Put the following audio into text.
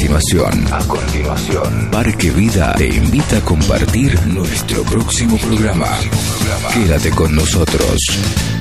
continuación, Parque Vida te invita a compartir nuestro próximo programa. Quédate con nosotros.